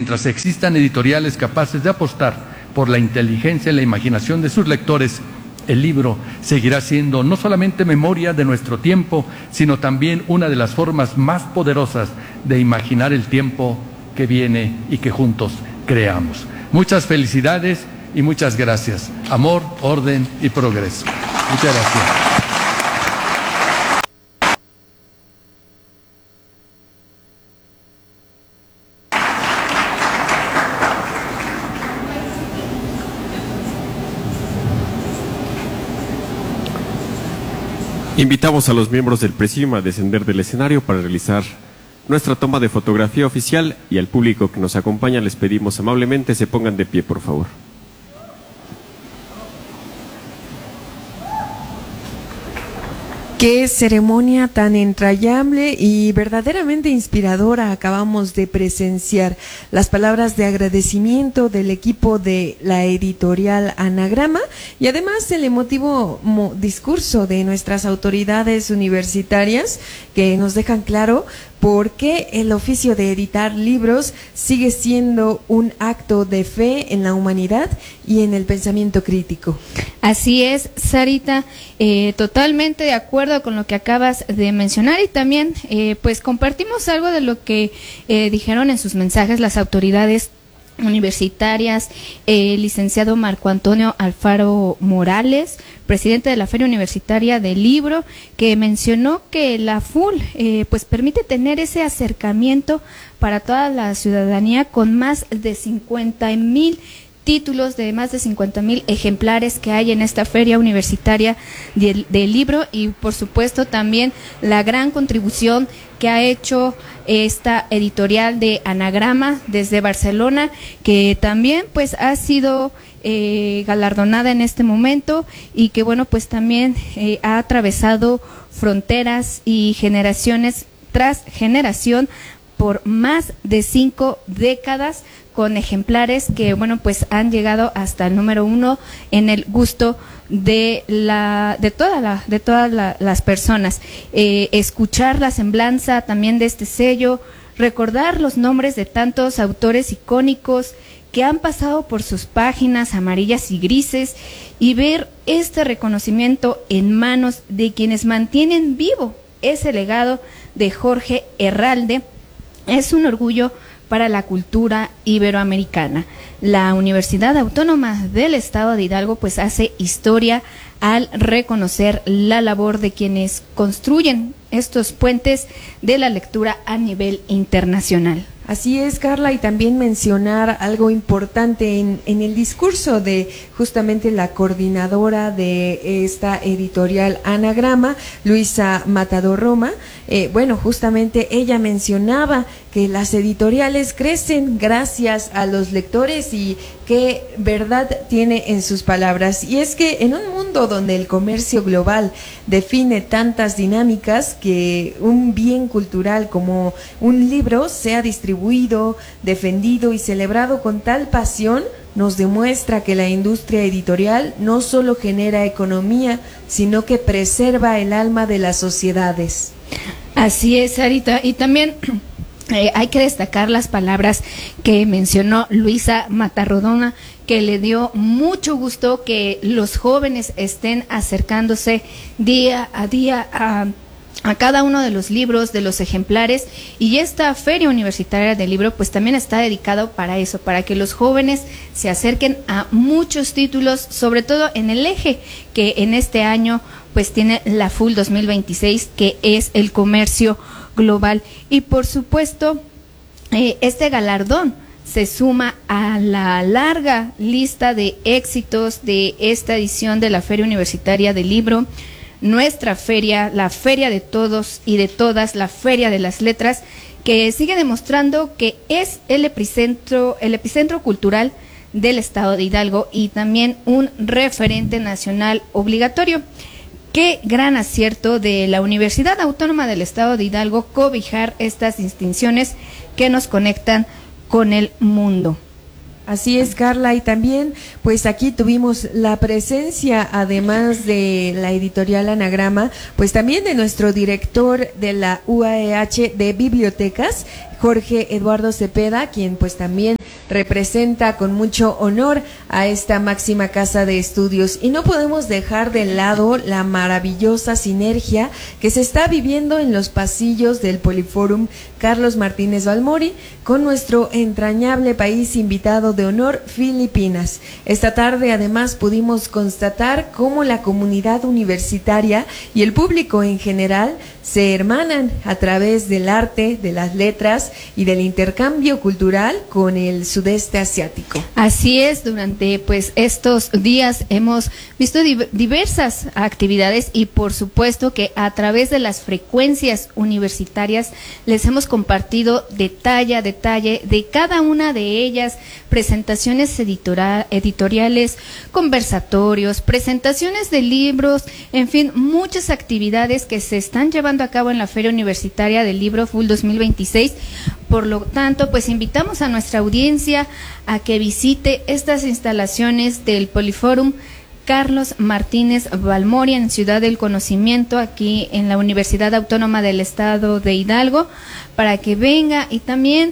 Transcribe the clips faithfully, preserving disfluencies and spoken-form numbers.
mientras existan editoriales capaces de apostar por la inteligencia y la imaginación de sus lectores, el libro seguirá siendo no solamente memoria de nuestro tiempo, sino también una de las formas más poderosas de imaginar el tiempo que viene y que juntos creamos. Muchas felicidades y muchas gracias. Amor, orden y progreso. Muchas gracias. Invitamos a los miembros del Presidium a descender del escenario para realizar nuestra toma de fotografía oficial, y al público que nos acompaña les pedimos amablemente se pongan de pie, por favor. Qué ceremonia tan entrañable y verdaderamente inspiradora acabamos de presenciar. Las palabras de agradecimiento del equipo de la editorial Anagrama y además el emotivo discurso de nuestras autoridades universitarias que nos dejan claro por qué el oficio de editar libros sigue siendo un acto de fe en la humanidad y en el pensamiento crítico. Así es, Sarita, eh, totalmente de acuerdo con lo que acabas de mencionar, y también eh, pues compartimos algo de lo que eh, dijeron en sus mensajes las autoridades universitarias. El eh, licenciado Marco Antonio Alfaro Morales, presidente de la Feria Universitaria del Libro, que mencionó que la F U L eh, pues permite tener ese acercamiento para toda la ciudadanía con más de cincuenta mil títulos, de más de cincuenta mil ejemplares que hay en esta Feria Universitaria del, del Libro, y por supuesto también la gran contribución que ha hecho esta editorial de Anagrama desde Barcelona, que también pues ha sido eh, galardonada en este momento, y que bueno pues también eh, ha atravesado fronteras y generaciones tras generación por más de cinco décadas, con ejemplares que bueno pues han llegado hasta el número uno en el gusto de la de toda la de todas la, las personas. Eh, escuchar la semblanza también de este sello, recordar los nombres de tantos autores icónicos que han pasado por sus páginas amarillas y grises, y ver este reconocimiento en manos de quienes mantienen vivo ese legado de Jorge Herralde es un orgullo para la cultura iberoamericana. La Universidad Autónoma del Estado de Hidalgo pues hace historia al reconocer la labor de quienes construyen estos puentes de la lectura a nivel internacional. Así es, Carla, y también mencionar algo importante en, en el discurso de justamente la coordinadora de esta editorial Anagrama, Luisa Matador Roma. Eh, bueno, justamente ella mencionaba que las editoriales crecen gracias a los lectores, y qué verdad tiene en sus palabras. Y es que en un mundo donde el comercio global define tantas dinámicas, que un bien cultural como un libro sea distribuido, defendido y celebrado con tal pasión, nos demuestra que la industria editorial no solo genera economía, sino que preserva el alma de las sociedades. Así es, Sarita, y también eh, hay que destacar las palabras que mencionó Luisa Matarrodona, que le dio mucho gusto que los jóvenes estén acercándose día a día a a cada uno de los libros, de los ejemplares, y esta Feria Universitaria del Libro pues también está dedicado para eso, para que los jóvenes se acerquen a muchos títulos, sobre todo en el eje que en este año pues tiene la F U L dos mil veintiséis, que es el comercio global. Y por supuesto eh, este galardón se suma a la larga lista de éxitos de esta edición de la Feria Universitaria del Libro, nuestra feria, la feria de todos y de todas, la feria de las letras, que sigue demostrando que es el epicentro, el epicentro cultural del estado de Hidalgo, y también un referente nacional obligatorio. Qué gran acierto de la Universidad Autónoma del Estado de Hidalgo cobijar estas distinciones que nos conectan con el mundo. Así es, Carla, y también pues aquí tuvimos la presencia, además de la editorial Anagrama, pues también de nuestro director de la U A E H de Bibliotecas, Jorge Eduardo Cepeda, quien pues también representa con mucho honor a esta máxima casa de estudios y no podemos dejar de lado la maravillosa sinergia que se está viviendo en los pasillos del Poliforum Carlos Martínez Balmori con nuestro entrañable país invitado de honor, Filipinas. Esta tarde además pudimos constatar cómo la comunidad universitaria y el público en general se hermanan a través del arte, de las letras y del intercambio cultural con el sudeste asiático. Así es, durante pues estos días hemos visto div- diversas actividades y por supuesto que a través de las frecuencias universitarias les hemos compartido detalle a detalle de cada una de ellas, presentaciones editora- editoriales, conversatorios, presentaciones de libros, en fin, muchas actividades que se están llevando a cabo en la Feria Universitaria del Libro F U L dos mil veintiséis. Por lo tanto, pues invitamos a nuestra audiencia a que visite estas instalaciones del Poliforum Carlos Martínez Balmori en Ciudad del Conocimiento, aquí en la Universidad Autónoma del Estado de Hidalgo, para que venga y también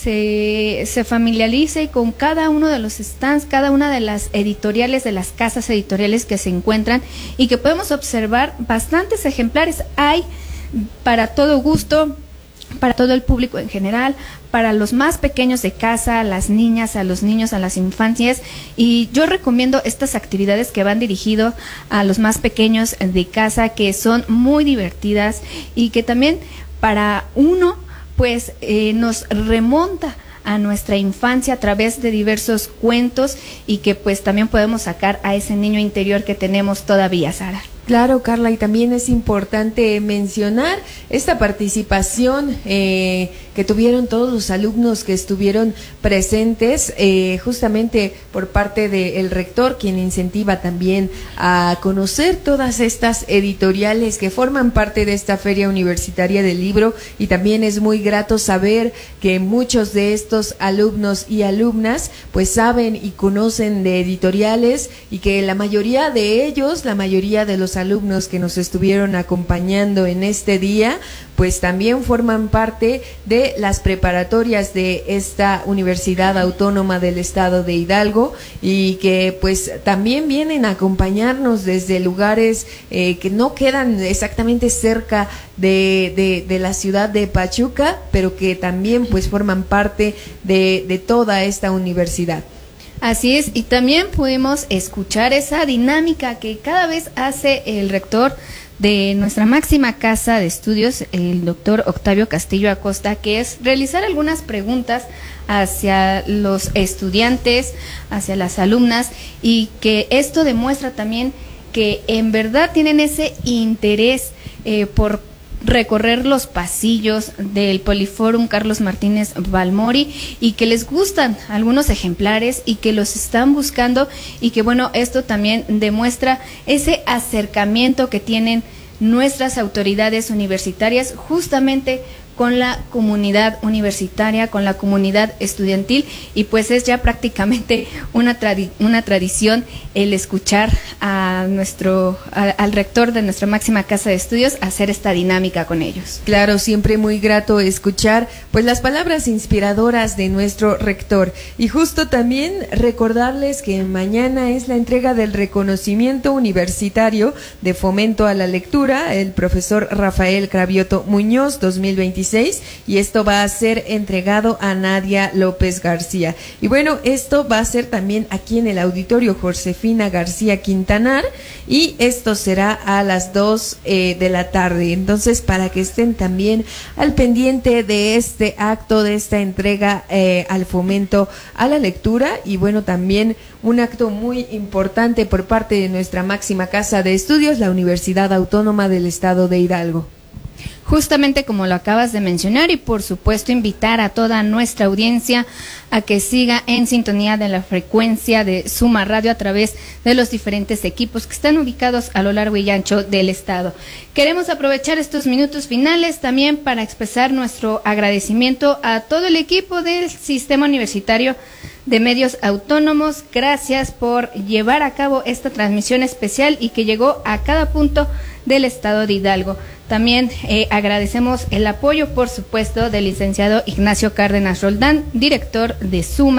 se, se familiarice con cada uno de los stands, cada una de las editoriales, de las casas editoriales que se encuentran y que podemos observar bastantes ejemplares. Hay para todo gusto, para todo el público en general, para los más pequeños de casa, a las niñas, a los niños, a las infancias, y yo recomiendo estas actividades que van dirigido a los más pequeños de casa, que son muy divertidas y que también para uno pues eh, nos remonta a nuestra infancia a través de diversos cuentos y que pues también podemos sacar a ese niño interior que tenemos todavía, Sara. Claro, Carla, y también es importante mencionar esta participación eh, que tuvieron todos los alumnos que estuvieron presentes, eh, justamente por parte del rector, quien incentiva también a conocer todas estas editoriales que forman parte de esta Feria Universitaria del Libro, y también es muy grato saber que muchos de estos alumnos y alumnas pues saben y conocen de editoriales y que la mayoría de ellos, la mayoría de los alumnos que nos estuvieron acompañando en este día, pues también forman parte de las preparatorias de esta Universidad Autónoma del Estado de Hidalgo y que pues también vienen a acompañarnos desde lugares eh, que no quedan exactamente cerca de, de, de la ciudad de Pachuca, pero que también pues forman parte de, de toda esta universidad. Así es, y también pudimos escuchar esa dinámica que cada vez hace el rector de nuestra máxima casa de estudios, el doctor Octavio Castillo Acosta, que es realizar algunas preguntas hacia los estudiantes, hacia las alumnas, y que esto demuestra también que en verdad tienen ese interés eh, por recorrer los pasillos del Poliforum Carlos Martínez Balmori y que les gustan algunos ejemplares y que los están buscando, y que bueno, esto también demuestra ese acercamiento que tienen nuestras autoridades universitarias justamente con la comunidad universitaria, con la comunidad estudiantil, y pues es ya prácticamente una tradi- una tradición el escuchar a nuestro a, al rector de nuestra máxima casa de estudios hacer esta dinámica con ellos. Claro, siempre muy grato escuchar pues las palabras inspiradoras de nuestro rector, y justo también recordarles que mañana es la entrega del reconocimiento universitario de fomento a la lectura, el profesor Rafael Cravioto Muñoz dos mil veintiséis, y esto va a ser entregado a Nadia López García. Y bueno, esto va a ser también aquí en el auditorio Josefina García Quintanar, y esto será a las dos eh, de la tarde. Entonces, para que estén también al pendiente de este acto, de esta entrega eh, al fomento a la lectura, y bueno, también un acto muy importante por parte de nuestra máxima casa de estudios, la Universidad Autónoma del Estado de Hidalgo. Justamente como lo acabas de mencionar, y por supuesto invitar a toda nuestra audiencia a que siga en sintonía de la frecuencia de Suma Radio a través de los diferentes equipos que están ubicados a lo largo y ancho del estado. Queremos aprovechar estos minutos finales también para expresar nuestro agradecimiento a todo el equipo del Sistema Universitario de Medios Autónomos. Gracias por llevar a cabo esta transmisión especial y que llegó a cada punto del estado de Hidalgo. También eh, agradecemos el apoyo, por supuesto, del licenciado Ignacio Cárdenas Roldán, director de Suma,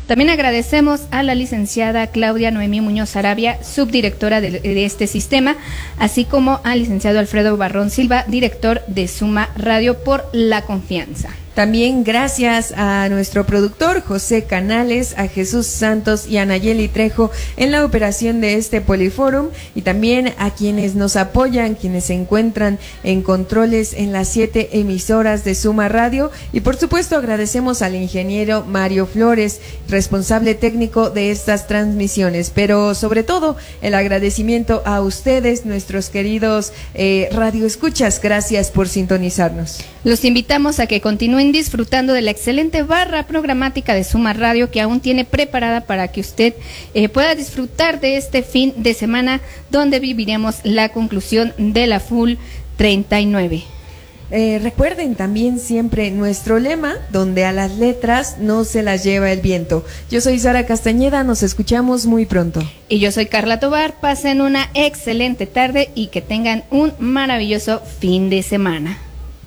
También agradecemos a la licenciada Claudia Noemí Muñoz Arabia, subdirectora de, de este sistema, así como al licenciado Alfredo Barrón Silva, director de Suma Radio, por la confianza. También gracias a nuestro productor José Canales, a Jesús Santos y a Nayeli Trejo en la operación de este Poliforum, y también a quienes nos apoyan, quienes se encuentran en controles en las siete emisoras de Suma Radio, y por supuesto agradecemos al ingeniero Mario Flores, responsable técnico de estas transmisiones, pero sobre todo el agradecimiento a ustedes, nuestros queridos eh, radioescuchas. Gracias por sintonizarnos. Los invitamos a que continúen disfrutando de la excelente barra programática de Suma Radio, que aún tiene preparada para que usted eh, pueda disfrutar de este fin de semana, donde viviremos la conclusión de la Full treinta y nueve. Eh, recuerden también siempre nuestro lema, donde a las letras no se las lleva el viento. Yo soy Sara Castañeda, nos escuchamos muy pronto. Y yo soy Carla Tobar. Pasen una excelente tarde y que tengan un maravilloso fin de semana.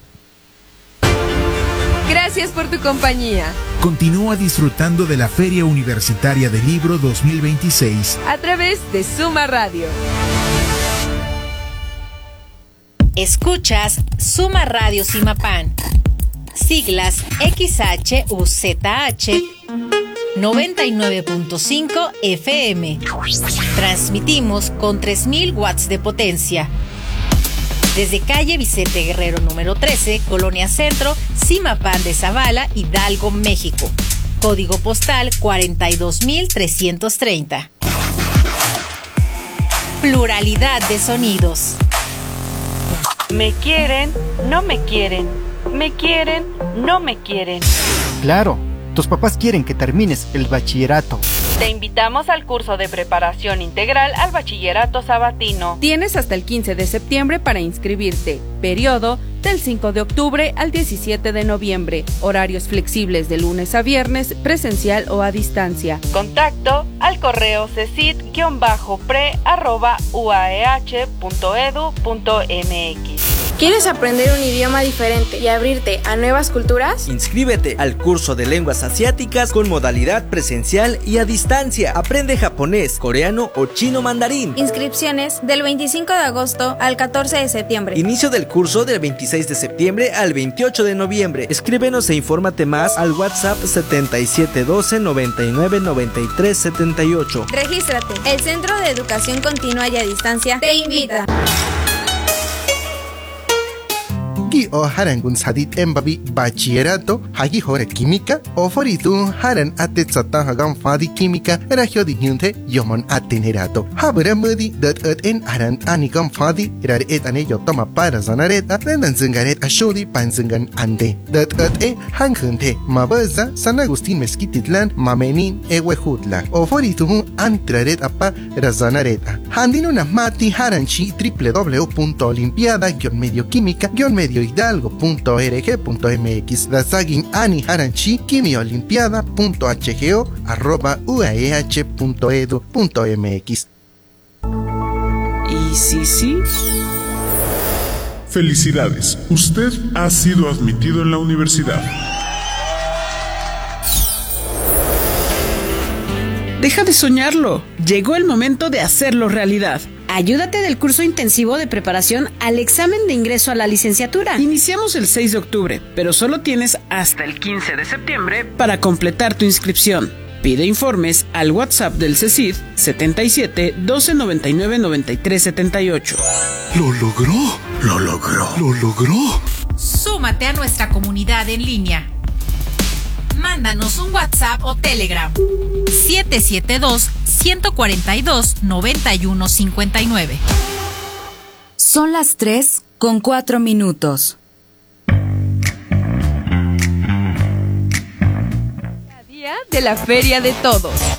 Gracias por tu compañía. Continúa disfrutando de la Feria Universitaria del Libro dos mil veintiséis a través de Suma Radio. Escuchas Suma Radio Simapán, siglas X H U Z H noventa y nueve punto cinco F M. Transmitimos con tres mil watts de potencia. Desde calle Vicente Guerrero número trece, Colonia Centro, Simapán de Zavala, Hidalgo, México. Código postal cuarenta y dos mil trescientos treinta. Pluralidad de sonidos. Me quieren, no me quieren. Me quieren, no me quieren. Claro, tus papás quieren que termines el bachillerato. Te invitamos al curso de preparación integral al bachillerato sabatino. Tienes hasta el quince de septiembre para inscribirte. Periodo del cinco de octubre al diecisiete de noviembre. Horarios flexibles de lunes a viernes, presencial o a distancia. Contacto al correo cesid-pre arroba uaeh punto edu punto mx. ¿Quieres aprender un idioma diferente y abrirte a nuevas culturas? Inscríbete al curso de lenguas asiáticas con modalidad presencial y a distancia. Aprende japonés, coreano o chino mandarín. Inscripciones del veinticinco de agosto al catorce de septiembre. Inicio del curso del veintiséis de septiembre al veintiocho de noviembre. Escríbenos e infórmate más al WhatsApp setenta y siete doce noventa y nueve noventa y tres setenta y ocho. Regístrate. El Centro de Educación Continua y a Distancia te invita. Gi o harangun sadit embabi bachillerato hagi hore química o foritu haran atet sata hagam fadi química ragio di hyunte yomon atenerato habra mudi dat at en aran anigam fadi rar et ane yotoma para zanareta rendan zingaret ashodi panzingan ande dat at e hanghunte mabaza San Agustín Mezquititlan mamenin ewehutla o foritu antraret apa razanareta handino na mati haranchi w w w punto olimpiada guion medio química guion medio hidalgo punto org punto mx dasagin ani haranchi quimiolimpiada punto hgo arroba uaeh punto edu punto mx. ¿Y sí, sí? Felicidades, usted ha sido admitido en la universidad. Deja de soñarlo, llegó el momento de hacerlo realidad. Ayúdate del curso intensivo de preparación al examen de ingreso a la licenciatura. Iniciamos el seis de octubre, pero solo tienes hasta el quince de septiembre para completar tu inscripción. Pide informes al WhatsApp del CECID setenta y siete doce noventa y nueve noventa y tres setenta y ocho. ¡Lo logró! ¡Lo logró! ¡Lo logró! Súmate a nuestra comunidad en línea. Mándanos un WhatsApp o Telegram siete siete dos, uno cuatro dos, nueve uno cinco nueve. Son las tres con cuatro minutos. Día de la Feria de Todos.